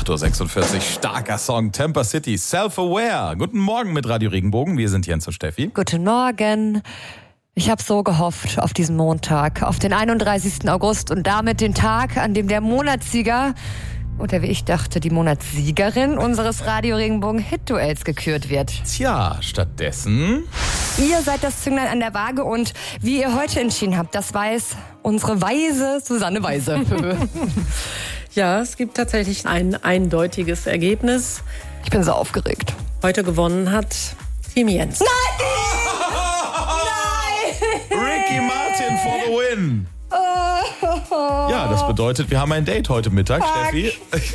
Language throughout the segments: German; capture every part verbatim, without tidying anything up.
acht Uhr sechsundvierzig, starker Song, Temper City, Self-Aware. Guten Morgen mit Radio Regenbogen, wir sind Jens und Steffi. Guten Morgen. Ich habe so gehofft auf diesen Montag, auf den einunddreißigsten August und damit den Tag, an dem der Monatssieger, oder wie ich dachte, die Monatssiegerin unseres Radio Regenbogen Hit-Duells gekürt wird. Tja, stattdessen... Ihr seid das Zünglein an der Waage und wie ihr heute entschieden habt, das weiß unsere weise Susanne Weise. Ja, es gibt tatsächlich ein eindeutiges Ergebnis. Ich bin so aufgeregt. Heute gewonnen hat Team Jens. Nein! Ricky Martin for the win. Ja, das bedeutet, wir haben ein Date heute Mittag, Fuck. Steffi.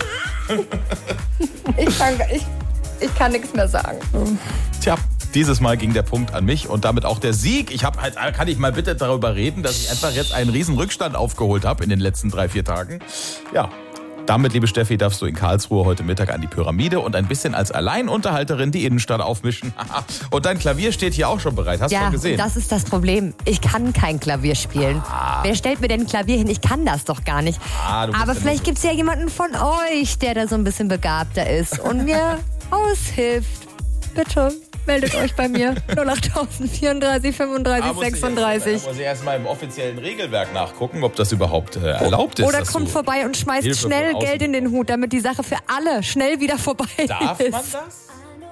Ich kann, ich, ich kann nichts mehr sagen. Tja, dieses Mal ging der Punkt an mich und damit auch der Sieg. Ich hab halt, kann ich mal bitte darüber reden, dass ich einfach jetzt einen riesen Rückstand aufgeholt habe in den letzten drei, vier Tagen. Ja. Damit, liebe Steffi, darfst du in Karlsruhe heute Mittag an die Pyramide und ein bisschen als Alleinunterhalterin die Innenstadt aufmischen. Und dein Klavier steht hier auch schon bereit. Hast du Ja, schon gesehen? das ist das Problem. Ich kann kein Klavier spielen. Ah. Wer stellt mir denn ein Klavier hin? Ich kann das doch gar nicht. Ah, du bist Aber ja vielleicht nur- gibt es ja jemanden von euch, der da so ein bisschen begabter ist und mir aushilft. Bitte meldet euch bei mir. null acht vierunddreißig, fünfunddreißig, Da muss ich sechsunddreißig. erst- Da muss ich erst mal im offiziellen Regelwerk nachgucken, ob das überhaupt äh, erlaubt ist. Oder dass kommt du vorbei und schmeißt Hilfe schnell von außen- Geld in den Hut, damit die Sache für alle schnell wieder vorbei Darf ist. man das?